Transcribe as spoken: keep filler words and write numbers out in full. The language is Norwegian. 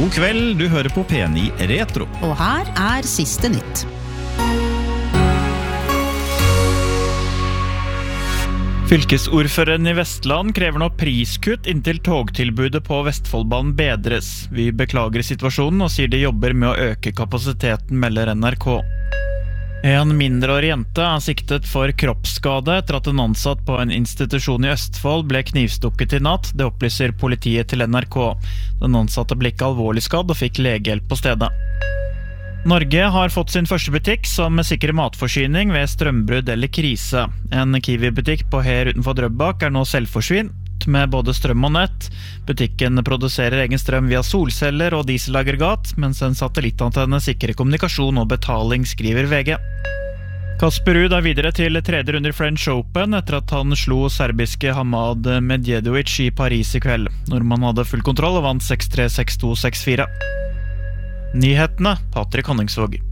God kveld, du hører på P ni Retro. Og her er siste nytt. Fylkesordføreren i Vestland krever nå priskutt inntil togtilbudet på Vestfoldbanen bedres. Vi beklager situasjonen og sier de jobber med å øke kapasiteten, melder N R K. En mindreårig jente er siktet for kroppsskade etter at en ansatt på en institusjon i Østfold ble knivstukket i natt. Det opplyser politiet til N R K. Den ansatte ble ikke alvorlig skadd og fikk legehjelp på stedet. Norge har fått sin første butikk som sikrer matforsyning ved strømbrudd eller krise. En Kiwi-butikk på Her utenfor Drøbak er nå selvforsynt med både strøm og nett. Butikken produserer egen strøm via solceller og dieselaggregat, mens en satellittantenne sikrer kommunikasjon og betaling, skriver V G. Kasper Ruud er videre til tredje runde i French Open etter at han slo serbiske Hamad Medjedovic i Paris i kveld. Nordmann hadde full kontroll og vant seks tre, seks to, seks fire. Nyhetene, Patrik Honningsvåg.